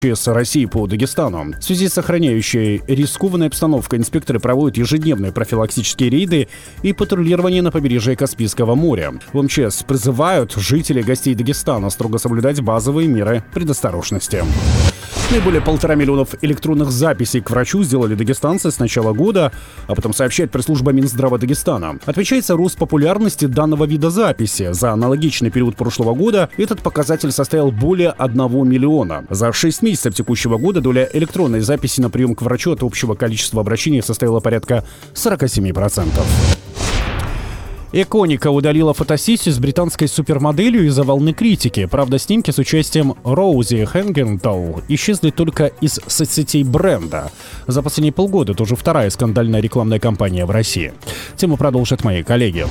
с России по Дагестану. В связи с сохраняющей рискованной обстановкой инспекторы проводят ежедневные профилактические рейды и патрулирование на побережье Каспийского моря. В МЧС призывают жителей и гостей Дагестана строго соблюдать базовые меры предосторожности. Более 1,5 миллиона электронных записей к врачу сделали дагестанцы с начала года, об этом сообщает пресс-служба Минздрава Дагестана. Отмечается рост популярности данного вида записи. За аналогичный период прошлого года этот показатель составил более 1 миллиона. За 6 месяцев текущего года доля электронной записи на прием к врачу от общего количества обращений составила порядка 47%. Эконика удалила фотосессию с британской супермоделью из-за волны критики. Правда, снимки с участием Роузи Хэнгентал исчезли только из соцсетей бренда. За последние полгода это уже вторая скандальная рекламная кампания в России. Тему продолжат мои коллеги.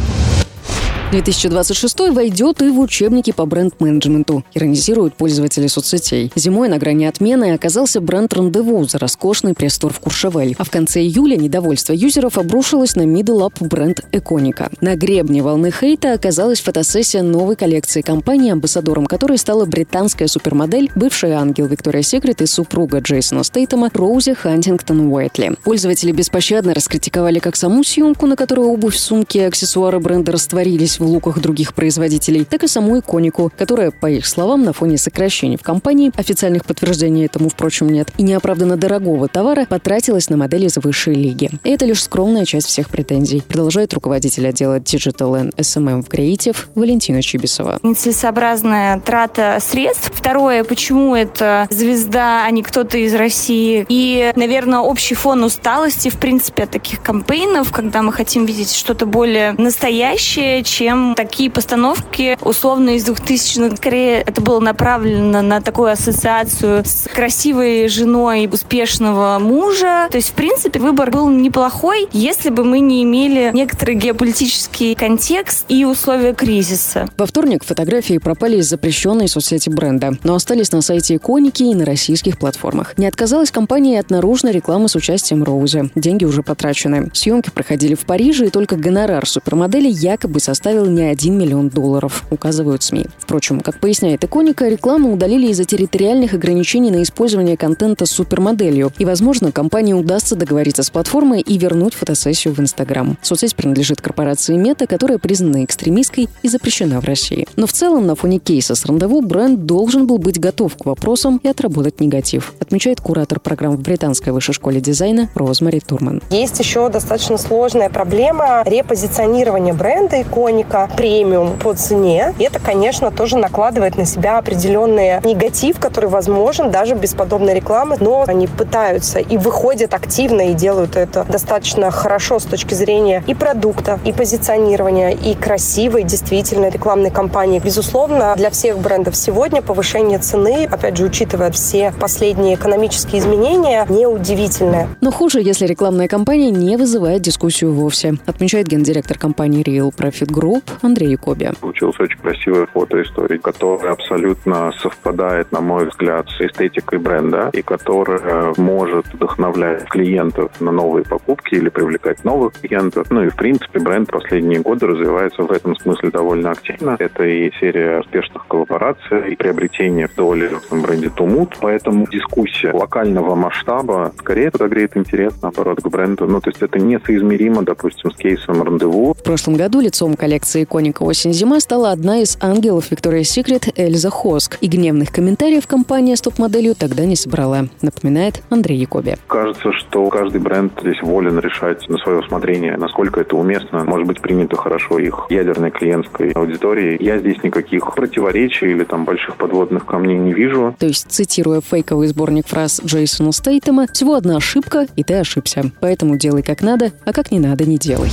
2026 войдет и в учебники по бренд-менеджменту, иронизируют пользователи соцсетей. Зимой на грани отмены оказался бренд «Рандеву» за роскошный пресс-тур в Куршевель. А в конце июля недовольство юзеров обрушилось на middle-up бренд «Эконика». На гребне волны хейта оказалась фотосессия новой коллекции компании, амбассадором которой стала британская супермодель, бывшая ангел Виктория Секрет и супруга Джейсона Стейтема Роузи Хантингтон-Уайтли. Пользователи беспощадно раскритиковали как саму съемку, на которой обувь, сумки и аксессуары бренда растворились в луках других производителей, так и саму «Эконику», которая, по их словам, на фоне сокращений в компании, официальных подтверждений этому, впрочем, нет, и неоправданно дорогого товара потратилась на модели из высшей лиги. И это лишь скромная часть всех претензий, продолжает руководитель отдела Digital and SMM в Creative Валентина Чибисова. Нецелесообразная трата средств. Второе, почему это звезда, а не кто-то из России. И, наверное, общий фон усталости, в принципе, от таких кампейнов, когда мы хотим видеть что-то более настоящее, чем такие постановки, условно, из 2000-х. Скорее, это было направлено на такую ассоциацию с красивой женой успешного мужа. То есть, в принципе, выбор был неплохой, если бы мы не имели некоторый геополитический контекст и условия кризиса. Во вторник фотографии пропали из запрещенной соцсети бренда, но остались на сайте «Эконики» и на российских платформах. Не отказалась компания от наружной рекламы с участием Роузи. Деньги уже потрачены. Съемки проходили в Париже, и только гонорар супермодели якобы составил не $1 миллион, указывают СМИ. Впрочем, как поясняет «Эконика», рекламу удалили из-за территориальных ограничений на использование контента с супермоделью. И, возможно, компании удастся договориться с платформой и вернуть фотосессию в Инстаграм. Соцсеть принадлежит корпорации Мета, которая признана экстремистской и запрещена в России. Но в целом, на фоне кейса с «Рандеву» бренд должен был быть готов к вопросам и отработать негатив, отмечает куратор программ в британской высшей школе дизайна Розмари Турман. Есть еще достаточно сложная проблема репозиционирования бренда «Эконика» премиум по цене. И это, конечно, тоже накладывает на себя определенный негатив, который возможен даже без подобной рекламы, но они пытаются и выходят активно и делают это достаточно хорошо с точки зрения и продукта, и позиционирования, и красивой, действительно, рекламной кампании. Безусловно, для всех брендов сегодня повышение цены, опять же, учитывая все последние экономические изменения, неудивительное. Но хуже, если рекламная кампания не вызывает дискуссию вовсе, отмечает гендиректор компании Real Profit Group Андрей Якобе. Получилась очень красивая фотоистория, которая абсолютно совпадает, на мой взгляд, с эстетикой бренда и которая может вдохновлять клиентов на новые покупки или привлекать новых клиентов. Ну и, в принципе, бренд последние годы развивается в этом смысле довольно активно. Это и серия успешных коллабораций, и приобретение в доли в бренде Тумут. Поэтому дискуссия локального масштаба скорее подогреет интерес, наоборот, к бренду. Ну, то есть это несоизмеримо, допустим, с кейсом «Рандеву». В прошлом году лицом коллекции «Эконика осень-зима» стала одна из ангелов Виктория Секрет Эльза Хоск. И гневных комментариев компания с топ-моделью тогда не собрала, напоминает Андрей Якобе. Кажется, что каждый бренд здесь волен решать на свое усмотрение, насколько это уместно. Может быть, принято хорошо их ядерной клиентской аудитории. Я здесь никаких противоречий или там больших подводных камней не вижу. То есть, цитируя фейковый сборник фраз Джейсона Стейтема, всего одна ошибка, и ты ошибся. Поэтому делай как надо, а как не надо, не делай.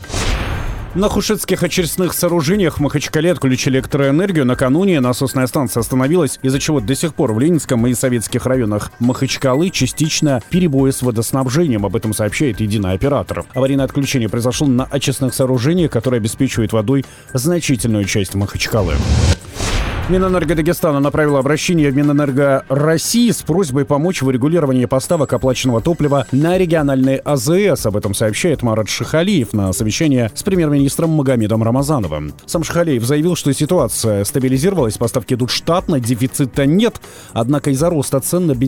На хушетских очистных сооружениях в Махачкале отключили электроэнергию. Накануне насосная станция остановилась, из-за чего до сих пор в Ленинском и советских районах Махачкалы частично перебои с водоснабжением. Об этом сообщает единый оператор. Аварийное отключение произошло на очистных сооружениях, которые обеспечивают водой значительную часть Махачкалы. Минэнерго Дагестана направила обращение в Минэнерго России с просьбой помочь в урегулировании поставок оплаченного топлива на региональные АЗС. Об этом сообщает Марат Шихалиев на совещании с премьер-министром Магомедом Рамазановым. Сам Шихалиев заявил, что ситуация стабилизировалась, поставки идут штатно, дефицита нет. Однако из-за роста цен на бензин